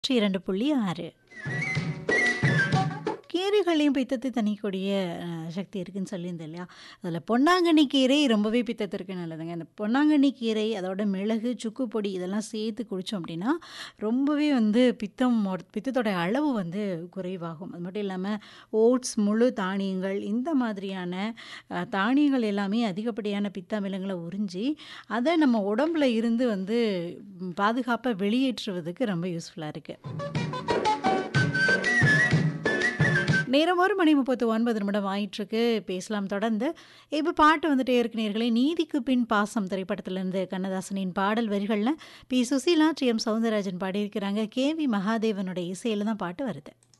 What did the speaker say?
2.6 கீரைகளையும் பித்தத்தை தணிக்கக்கூடிய சக்தி இருக்குன்னு சொல்லியிருந்தேன் இல்லையா? அதில பொன்னாங்கண்ணி கீரை ரொம்பவே பித்தத்திற்கு நல்லதுங்க. இந்த பொன்னாங்கண்ணி கீரை, அதோட மிளகு, சுக்கு பொடி இதெல்லாம் சேர்த்து குடிச்சோம் அப்படின்னா, ரொம்பவே வந்து பித்தத்தோட அளவு வந்து குறைவாகும். அது மட்டும் இல்லாம ஓட்ஸ், முழு தானியங்கள் இந்த மாதிரியான தானியங்கள் எல்லாமே அதிகப்படியான பித்த அமிலங்கள உறிஞ்சி, அத நம்ம உடம்புல இருந்து வந்து பாதுகாப்பா வெளியேற்றுவதற்கு ரொம்ப யூஸ்ஃபுல்லா இருக்கு. நேரம் 1:39 ஆயிட்டிருக்கு. பேசலாம் தொடர்ந்து. இப்ப பாட்டு வந்துட்டே இருக்கு நேயர்களே. "நீதிக்கு பின் பாசம்" திரைப்படத்திலிருந்து கண்ணதாசனின் பாடல் வரிகள்ல B. Susheela, D. M. Soundararajan பாடியிருக்கிறாங்க. K. We. மகாதேவனுடைய இசையில தான் பாட்டு வருது.